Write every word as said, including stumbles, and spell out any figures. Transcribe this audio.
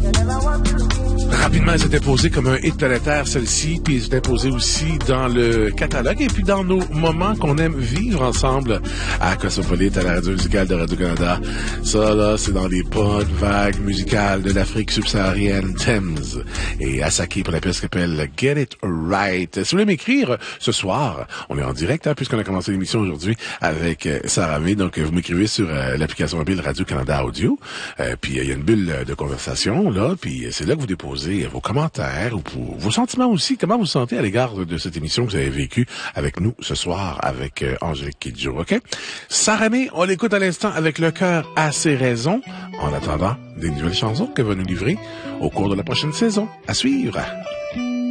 Rapidement, elle s'est imposée comme un hit planétaire, celle-ci, puis elle s'est imposée aussi dans le catalogue et puis dans nos moments qu'on aime vivre ensemble à Cosmopolite, à la radio musicale de Radio-Canada. Ça, là, c'est dans les bonnes vagues musicales de l'Afrique subsaharienne, Thames et Asaki pour la pièce qui s'appelle Get It Right. Si vous voulez m'écrire ce soir, on est en direct, hein, puisqu'on a commencé l'émission aujourd'hui avec euh, Sarah May, donc vous m'écrivez sur euh, l'application mobile Radio-Canada Audio, euh, puis il euh, y a une bulle de conversation, là, puis c'est là que vous déposez vos commentaires ou pour vos sentiments aussi. Comment vous vous sentez à l'égard de cette émission que vous avez vécue avec nous ce soir avec euh, Angélique Kidjo, OK? Sarah May, on l'écoute à l'instant avec le cœur à ses raisons. En attendant, des nouvelles chansons qu'elle va nous livrer au cours de la prochaine saison. À suivre!